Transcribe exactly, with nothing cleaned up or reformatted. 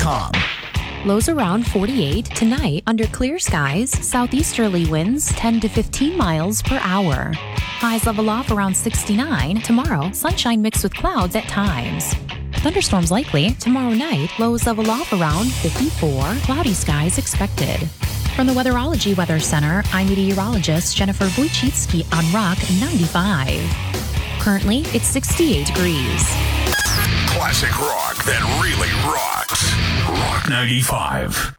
com. Lows around forty-eight. Tonight, under clear skies, southeasterly winds ten to fifteen miles per hour. Highs level off around sixty-nine. Tomorrow, sunshine mixed with clouds at times. Thunderstorms likely. Tomorrow night, lows level off around fifty-four. Cloudy skies expected. From the Weatherology Weather Center, I'm meteorologist Jennifer Wojcicki on Rock ninety-five. Currently, it's sixty-eight degrees. Classic rock that really rocks. Rock ninety-five.